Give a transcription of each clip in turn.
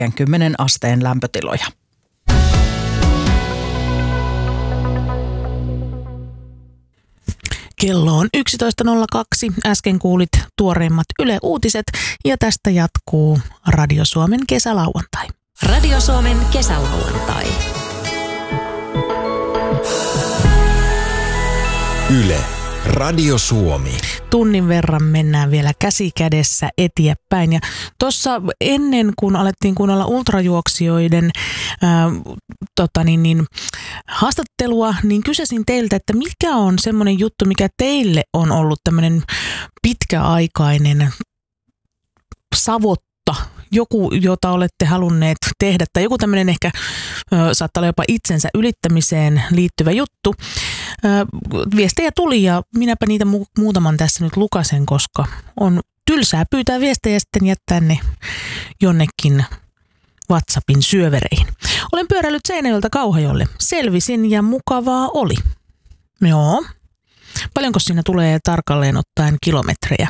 10 asteen lämpötiloja. Kello on 11.02. Äsken kuulit tuoreimmat Yle Uutiset ja tästä jatkuu Radio Suomen kesälauantai. Radio Suomen kesälauantai. Yle, Radio Suomi. Tunnin verran mennään vielä käsi kädessä eteenpäin. Ja tuossa ennen kuin alettiin kuunnella ultrajuoksijoiden haastattelua, niin kysäsin teiltä, että mikä on semmoinen juttu, mikä teille on ollut tämmöinen pitkäaikainen savotta, joku, jota olette halunneet tehdä, tai joku tämmöinen ehkä saattaa olla jopa itsensä ylittämiseen liittyvä juttu. Viestejä tuli ja minäpä niitä muutaman tässä nyt lukasen, koska on tylsää pyytää viestejä ja sitten jättää ne jonnekin WhatsAppin syövereihin. Olen pyöräillyt Seinäjoelta Kauhajoelle. Selvisin ja mukavaa oli. Joo. Paljonko siinä tulee tarkalleen ottaen kilometrejä?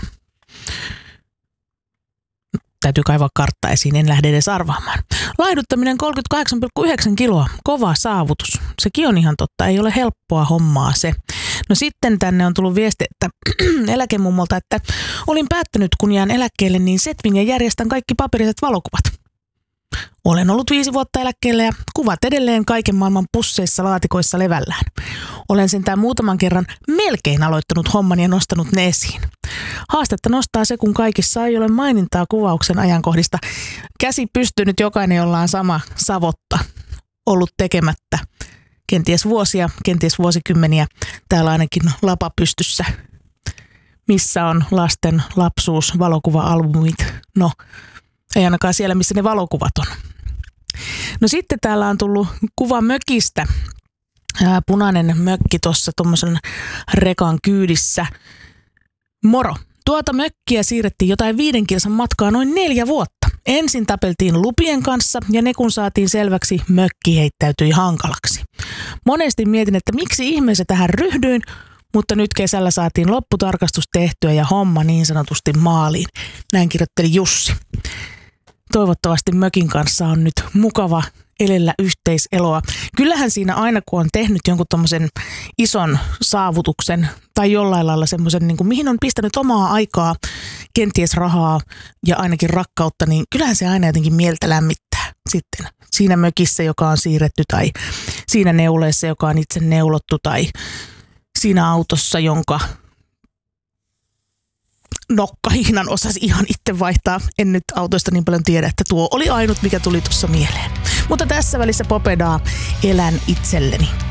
Täytyy kaivaa kartta esiin, en lähde edes arvaamaan. Laihduttaminen 38,9 kiloa, kova saavutus. Sekin on ihan totta, ei ole helppoa hommaa se. No sitten tänne on tullut viesti, että eläkemummolta, että olin päättänyt, kun jään eläkkeelle, niin setvin ja järjestän kaikki paperiset valokuvat. Olen ollut 5 vuotta eläkkeellä ja kuvat edelleen kaiken maailman pusseissa laatikoissa levällään. Olen sentään muutaman kerran melkein aloittanut homman ja nostanut ne esiin. Haastetta nostaa se, kun kaikissa ei ole mainintaa kuvauksen ajankohdista. Käsi pystynyt jokainen, jolla on sama savotta ollut tekemättä. Kenties vuosia, kenties vuosikymmeniä. Täällä ainakin lapa pystyssä. Missä on lasten lapsuus-valokuva-albumit? No, ei ainakaan siellä, missä ne valokuvat on. No sitten täällä on tullut kuva mökistä. Punainen mökki tuossa tuommoisen rekan kyydissä. Moro. Tuota mökkiä siirrettiin jotain 5 kilsan matkaa noin 4 vuotta. Ensin tapeltiin lupien kanssa ja ne kun saatiin selväksi, mökki heittäytyi hankalaksi. Monesti mietin, että miksi ihmeessä tähän ryhdyin, mutta nyt kesällä saatiin lopputarkastus tehtyä ja homma niin sanotusti maaliin. Näin kirjoitteli Jussi. Toivottavasti mökin kanssa on nyt mukava elellä yhteiseloa. Kyllähän siinä aina, kun on tehnyt jonkun tommosen ison saavutuksen tai jollain lailla semmoisen, niin kuin mihin on pistänyt omaa aikaa, kenties rahaa ja ainakin rakkautta, niin kyllähän se aina jotenkin mieltä lämmittää sitten siinä mökissä, joka on siirretty tai siinä neuleessa, joka on itse neulottu tai siinä autossa, jonka nokkahihnan osasi ihan itse vaihtaa. En nyt autoista niin paljon tiedä, että tuo oli ainut, mikä tuli tuossa mieleen. Mutta tässä välissä Popedaa elän itselleni.